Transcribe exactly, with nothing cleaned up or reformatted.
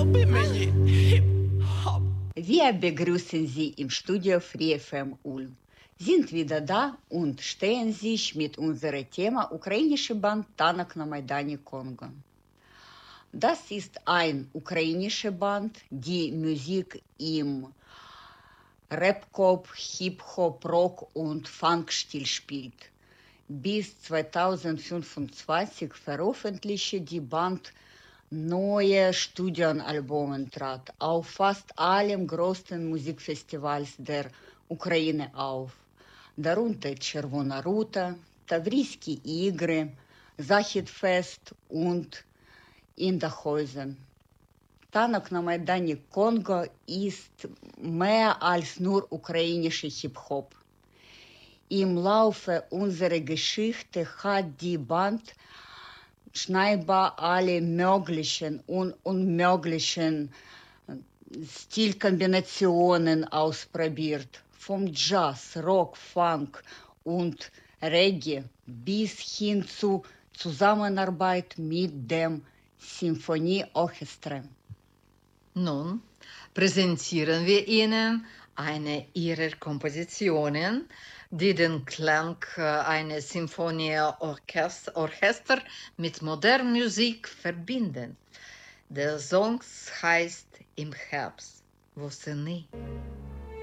Wir begrüßen Sie im Studio Free F M Ulm. Sind wieder da und stehen sich mit unserem Thema ukrainische Band Tanak na Maidani Kongo. Das ist ein ukrainische Band, die Musik im Rap-Pop, Hip-Hop, Rock und Funk-Stil spielt. Bis zweitausendfünfundzwanzig veröffentlichte die Band neue Studioalben, trat auf fast allen größten Musikfestivals der Ukraine auf, darunter Czerwona Ruta, Tawriski Igre, Zachit-Fest und Inderhausen. Tanak na Maidani Kongo ist mehr als nur ukrainische Hip-Hop. Im Laufe unserer Geschichte hat die Band scheinbar alle möglichen und unmöglichen Stilkombinationen ausprobiert. Vom Jazz, Rock, Funk und Reggae bis hin zur Zusammenarbeit mit dem Symphonieorchester. Nun präsentieren wir Ihnen eine ihrer Kompositionen, die den Klang eines Symphonieorchesters mit moderner Musik verbinden. Der Song heißt Im Herbst, восени.